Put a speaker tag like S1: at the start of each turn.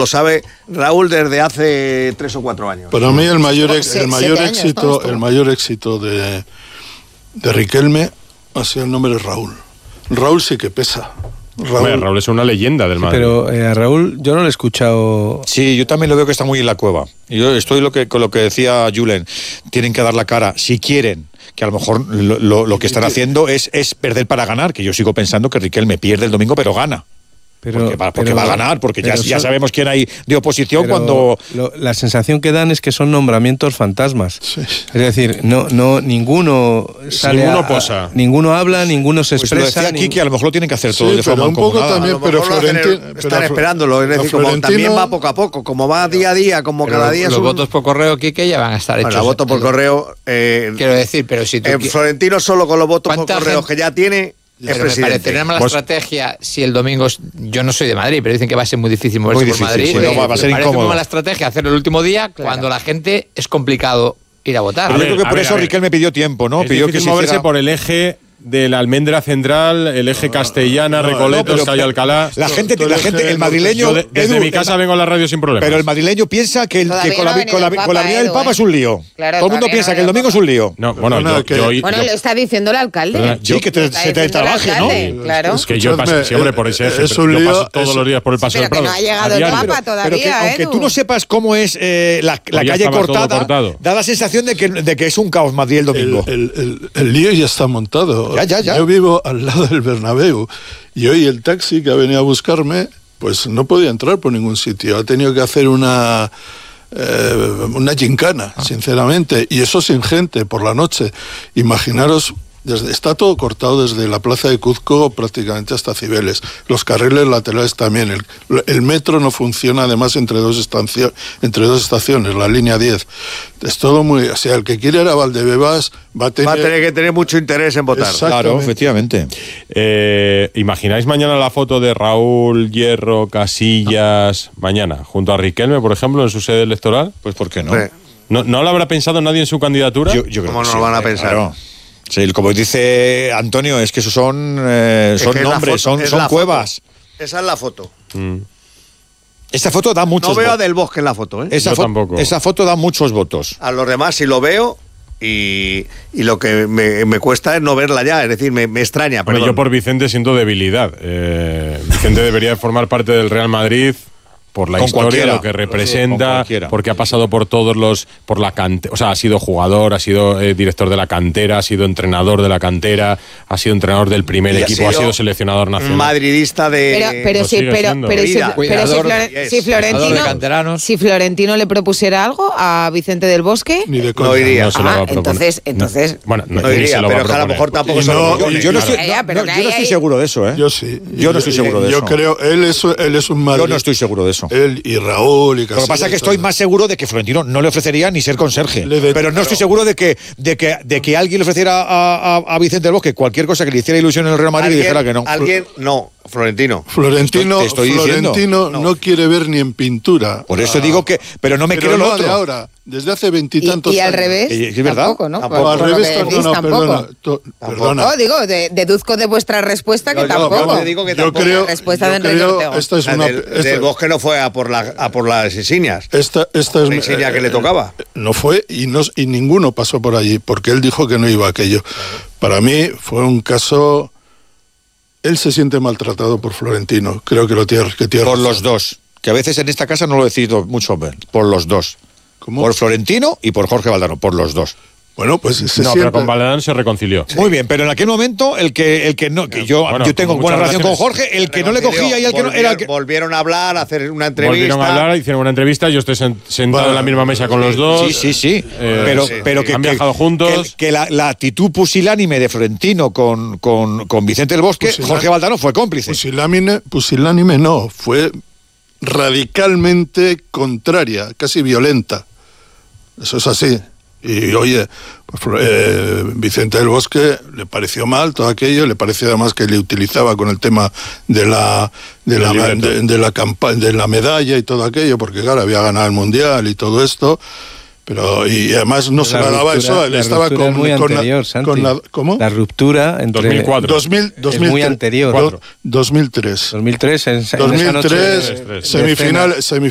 S1: lo sabe Raúl desde hace 3 o 4 años.
S2: Para mí el mayor éxito de Riquelme ha sido el nombre de Raúl. Raúl sí que pesa.
S3: Raúl es una leyenda del Madrid.
S4: Pero a Raúl yo no lo he escuchado.
S5: Sí, yo también lo veo que está muy en la cueva. Yo estoy con lo que decía Julen. Tienen que dar la cara, si quieren, que a lo mejor lo que están haciendo es perder para ganar, que yo sigo pensando que Riquelme pierde el domingo, pero gana. Porque va a ganar, porque ya sabemos quién hay de oposición cuando...
S4: La sensación que dan es que son nombramientos fantasmas. Sí. Es decir, ninguno sale
S3: ninguno posa.
S4: Ninguno habla, ninguno se expresa.
S5: Lo decía aquí que a lo mejor lo tienen que hacer todo de forma
S2: un poco
S5: mancomunada.
S2: también, pero Florentino...
S1: Están esperándolo, es decir, como también va poco a poco, como va día a día, como cada día...
S6: Los votos por correo, Quique, ya van a estar hechos.
S1: Los votos por correo...
S6: quiero decir, pero si tú...
S1: Florentino solo con los votos por correo que ya tiene...
S6: Pero me parecería mala estrategia si el domingo... Yo no soy de Madrid, pero dicen que va a ser muy difícil moverse por Madrid.
S5: Sí, va a ser incómodo.
S6: Muy mala estrategia hacerlo el último día, cuando la gente es complicado ir a votar.
S5: Yo creo que por eso Riquelme pidió tiempo, ¿no?
S3: Pidió que moverse por el eje de la Almendra Central, el eje Castellana, Recoletos, Calle Alcalá.
S5: La gente, el madrileño...
S3: Desde mi casa vengo a la radio sin problemas.
S5: Pero el madrileño piensa que con la venida del Papa es un lío.
S7: Claro,
S5: todo el mundo piensa que el domingo es un lío.
S3: No,
S7: bueno, lo está diciendo el alcalde.
S5: Sí, que se te trabaje, ¿no?
S7: Claro.
S3: Es que yo paso siempre por ese eje. Yo paso todos los días por el Paseo del Prado.
S7: Pero que no ha llegado el Papa todavía,
S5: pero que aunque tú no sepas cómo es la calle cortada, da la sensación de que es un caos Madrid el domingo.
S2: El lío ya está montado.
S5: Ya.
S2: Yo vivo al lado del Bernabéu y hoy el taxi que ha venido a buscarme pues no podía entrar por ningún sitio, ha tenido que hacer una gincana, sinceramente, y eso sin gente por la noche. Imaginaros, está todo cortado desde la plaza de Cuzco prácticamente hasta Cibeles, los carriles laterales también, el metro no funciona además entre dos estaciones, la línea 10. Es todo muy... O sea, el que quiere ir a Valdebebas va a tener
S1: que tener mucho interés en votar.
S5: Claro, efectivamente.
S3: ¿Imagináis mañana la foto de Raúl, Hierro, Casillas, mañana, junto a Riquelme, por ejemplo, en su sede electoral?
S5: Pues ¿por qué no?
S3: ¿No lo habrá pensado nadie en su candidatura?
S5: Yo creo
S1: ¿Cómo
S5: que
S1: no lo van a pensar?
S5: Claro. Sí, como dice Antonio, es que esos son nombres, son cuevas.
S1: Esa es la foto.
S5: Esta foto da muchos votos.
S1: No veo a Del Bosque en la foto, ¿eh?
S3: Yo tampoco.
S5: Esa foto da muchos votos.
S1: A los demás sí lo veo y lo que me cuesta es no verla ya, es decir, me extraña.
S3: Bueno, yo por Vicente siento debilidad. Vicente debería de formar parte del Real Madrid por la historia, lo que representa, porque ha pasado por por la cantera, o sea, ha sido jugador, ha sido director de la cantera, ha sido entrenador de la cantera, ha sido entrenador del primer equipo, ha sido seleccionador nacional.
S1: Madridista de...
S7: Si Florentino le propusiera algo a Vicente del Bosque,
S1: no iría.
S7: Entonces
S1: bueno, no iría, pero a lo mejor tampoco
S5: yo no estoy seguro de eso, ¿eh?
S2: Yo sí.
S5: Yo no estoy seguro de eso.
S2: Yo creo, él es un Madrid.
S5: Yo no estoy seguro de eso.
S2: Él y Raúl y Casillas.
S5: Lo que pasa es que estoy más seguro de que Florentino no le ofrecería ni ser conserje. Pero no estoy seguro de que alguien le ofreciera a Vicente del Bosque cualquier cosa que le hiciera ilusión en el Real Madrid y dijera que no.
S1: Florentino.
S2: Florentino no quiere ver ni en pintura.
S5: Por eso digo que... Pero no me quiero lo otro.
S2: De ahora, desde hace 20 y tantos años.
S7: Y al revés,
S5: ¿es verdad?
S7: Tampoco, ¿no?
S2: Al revés, perdona.
S7: No, digo, deduzco de vuestra respuesta que tampoco.
S1: Yo creo
S7: la respuesta de Enrique Ortega.
S1: Del Bosque no fue a por las insignias.
S2: Esta es
S1: la insignia que le tocaba.
S2: No fue y ninguno pasó por allí, porque él dijo que no iba a aquello. Para mí fue un caso... Él se siente maltratado por Florentino, creo que lo tiene.
S5: Por los dos, que a veces en esta casa no lo he decidido mucho, por los dos.
S2: ¿Cómo?
S5: Por Florentino y por Jorge Valdano, por los dos.
S2: Bueno, pues
S3: pero con Valdano se reconcilió.
S5: Muy bien, pero en aquel momento el que no, que yo tengo buena relación con Jorge, el que no le cogía y el que no era el que...
S1: Volvieron a hablar, a hacer una entrevista.
S3: Volvieron a hablar, hicieron una entrevista, yo estoy sentado en la misma mesa con los dos.
S5: Sí. Pero que
S3: han viajado juntos.
S5: Que la actitud pusilánime de Florentino con Vicente del Bosque, Jorge Valdano fue cómplice.
S2: Pusilánime no, fue radicalmente contraria, casi violenta. Eso es así. Y oye, Vicente del Bosque le pareció mal todo aquello, le pareció además que le utilizaba con el tema de la medalla y todo aquello, porque claro, había ganado el Mundial y todo esto. Pero y además no se le daba eso, él estaba con la ¿cómo?
S4: La ruptura entre
S3: 2004.
S4: Es muy anterior.
S2: 2003.
S4: 2003
S2: semifinales